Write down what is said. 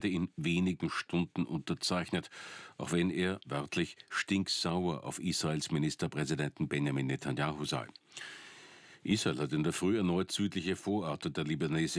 in wenigen Stunden unterzeichnet, auch wenn er wörtlich stinksauer auf Israels Ministerpräsidenten Benjamin Netanyahu sei. Israel hat in der Früh erneut südliche Vororte der libanesischen